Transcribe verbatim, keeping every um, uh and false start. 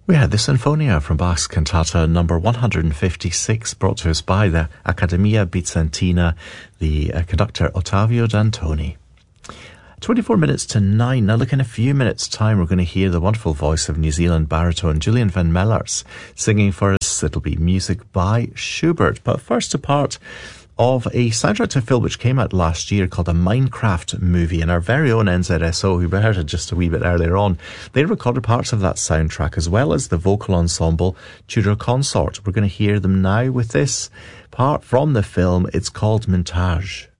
We had the Sinfonia from Bach's Cantata number one hundred fifty-six, brought to us by the Accademia Bizantina, the uh, conductor Ottavio Dantoni. twenty-four minutes to nine. Now look, in a few minutes' time we're going to hear the wonderful voice of New Zealand baritone Julian van Mellers singing for us. It'll be music by Schubert. But first, a part of a soundtrack to a film which came out last year called a Minecraft movie, and our very own N Z S O, who we heard it just a wee bit earlier on, they recorded parts of that soundtrack as well as the vocal ensemble Tudor Consort. We're going to hear them now with this part from the film. It's called Montage.